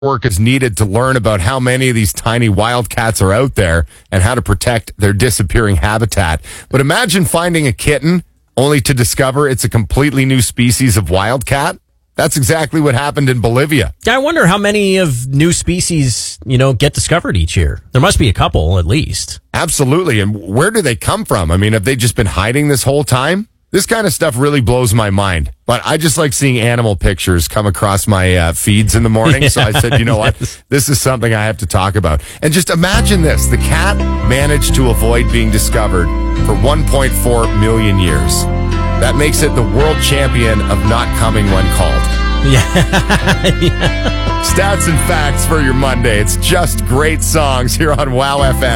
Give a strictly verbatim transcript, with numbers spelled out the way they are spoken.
work is needed to learn about how many of these tiny wildcats are out there and how to protect their disappearing habitat. But imagine finding a kitten only to discover it's a completely new species of wildcat. That's exactly what happened in Bolivia. I wonder how many of new species, you know, get discovered each year. There must be a couple at least. Absolutely. And where do they come from? I mean, have they just been hiding this whole time? This kind of stuff really blows my mind. But I just like seeing animal pictures come across my uh, feeds in the morning. Yeah. So I said, you know what? This is something I have to talk about. And just imagine this. The cat managed to avoid being discovered for one point four million years. That makes it the world champion of not coming when called. Yeah. yeah. Stats and facts for your Monday. It's just great songs here on Wow F M.